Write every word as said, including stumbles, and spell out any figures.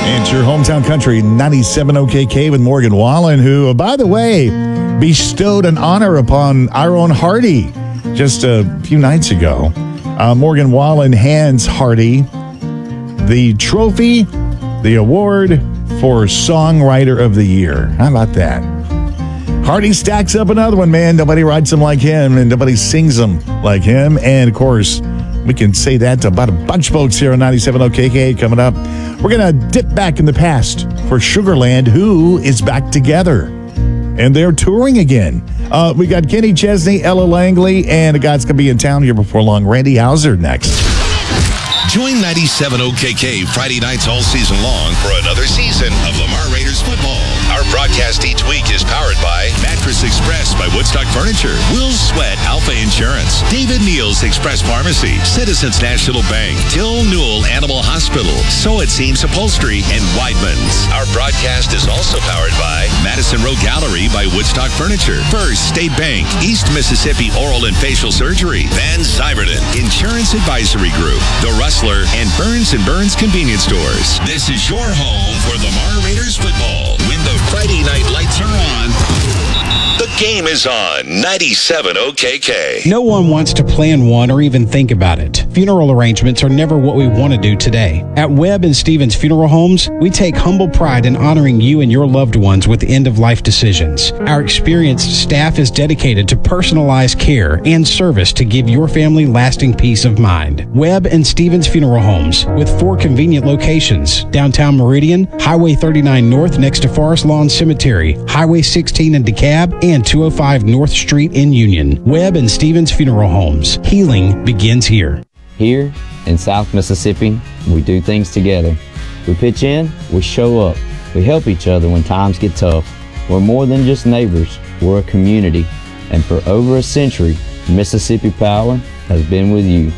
It's your hometown country, ninety-seven O K K with Morgan Wallen, who, by the way, bestowed an honor upon our own Hardy just a few nights ago. Uh, Morgan Wallen hands Hardy the trophy, the award for Songwriter of the Year. How about that? Hardy stacks up another one, man. Nobody writes them like him, and nobody sings them like him. And, of course, we can say that to about a bunch of folks here on ninety-seven O K K coming up. We're going to dip back in the past for Sugarland, who is back together. And they're touring again. Uh, we got Kenny Chesney, Ella Langley, and a guy that's going to be in town here before long, Randy Hauser, next. Join ninety-seven O K K Friday nights all season long for another season of Lamar Raiders football. Our broadcast each week is powered by Mattress Express by Woodstock Furniture, Will's Sweat Alpha Insurance, David Neal's Express Pharmacy, Citizens National Bank, Till Newell Animal Hospital, So It Seems Upholstery, and Weidman's. Our broadcast is also powered by Madison Row Gallery by Woodstock Furniture, First State Bank, East Mississippi Oral and Facial Surgery, Van Zyverden Insurance Advisory Group, The Rustler, and Burns and Burns Convenience Stores. This is your home for Lamar Raiders football. When the Friday night lights are on, the game is on ninety-seven O K K. No one wants to plan one or even think about it. Funeral arrangements are never what we want to do today. At Webb and Stevens Funeral Homes, we take humble pride in honoring you and your loved ones with end-of-life decisions. Our experienced staff is dedicated to personalized care and service to give your family lasting peace of mind. Webb and Stevens Funeral Homes, with four convenient locations: downtown Meridian, Highway thirty-nine North next to Forest Lawn Cemetery, Highway sixteen in DeKalb, and two oh five North Street in Union. Webb and Stevens Funeral Homes. Healing begins here. Here in South Mississippi, we do things together. We pitch in, we show up. We help each other when times get tough. We're more than just neighbors, we're a community. And for over a century, Mississippi Power has been with you.